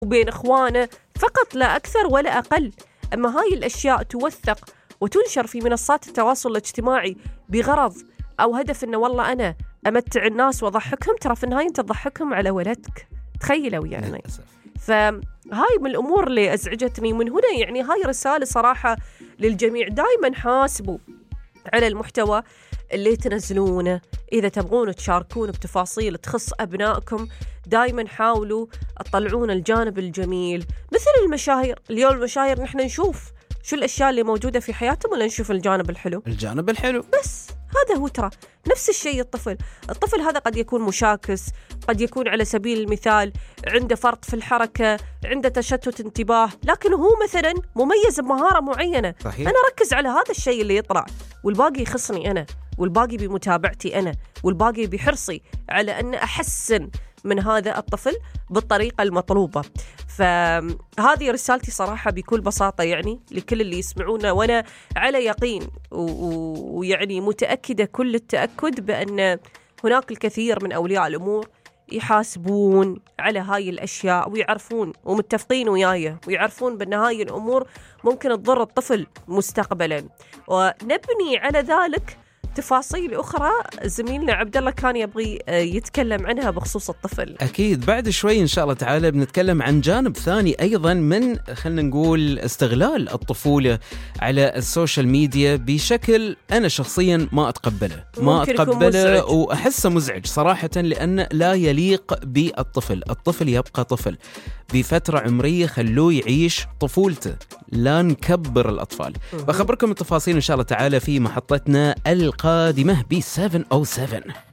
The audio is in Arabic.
وبين إخوانه فقط لا أكثر ولا أقل. أما هاي الأشياء توثق وتنشر في منصات التواصل الاجتماعي بغرض أو هدف إنه والله أنا أمتع الناس وأضحكهم، ترى في النهاية أنت تضحكهم على ولدك، تخيلوا يعني. فهاي من الأمور اللي أزعجتني. من هنا يعني هاي رسالة صراحة للجميع، دايما حاسبوا على المحتوى اللي تنزلونه. إذا تبغون تشاركون بتفاصيل تخص أبنائكم دايما حاولوا تطلعون الجانب الجميل. مثل المشاهير، اليوم المشاهير نحن نشوف شو الأشياء اللي موجودة في حياتهم ولا نشوف الجانب الحلو؟ الجانب الحلو بس. هذا هو ترى نفس الشيء الطفل هذا قد يكون مشاكس، قد يكون على سبيل المثال عنده فرط في الحركة، عنده تشتت انتباه، لكن هو مثلا مميز بمهارة معينة. صحيح. أنا ركز على هذا الشيء اللي يطلع، والباقي يخصني أنا، والباقي بمتابعتي أنا، والباقي بحرصي على أن أحسن من هذا الطفل بالطريقة المطلوبة. فهذه رسالتي صراحة بكل بساطة يعني لكل اللي يسمعونا، وأنا على يقين ويعني متأكدة كل التأكد بأن هناك الكثير من أولياء الأمور يحاسبون على هاي الأشياء ويعرفون ومتفقين وياي ويعرفون بأن هاي الأمور ممكن تضر الطفل مستقبلا، ونبني على ذلك تفاصيل أخرى زميلنا عبد الله كان يبغي يتكلم عنها بخصوص الطفل. أكيد بعد شوي إن شاء الله تعالى بنتكلم عن جانب ثاني أيضا من خلنا نقول استغلال الطفولة على السوشيال ميديا بشكل أنا شخصيا ما أتقبله وأحسه مزعج صراحة، لأن لا يليق بالطفل. الطفل يبقى طفل بفترة عمرية، خلوه يعيش طفولته، لا نكبر الأطفال. بخبركم التفاصيل إن شاء الله تعالى في محطتنا القادمة ب 707.